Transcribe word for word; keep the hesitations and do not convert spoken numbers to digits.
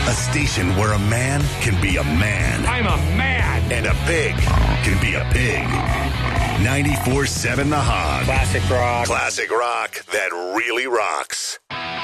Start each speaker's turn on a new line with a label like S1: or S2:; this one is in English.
S1: A station where a man can be a man.
S2: I'm a man.
S1: And a pig can be a pig. ninety-four seven The Hog.
S2: Classic rock.
S1: Classic rock that really rocks.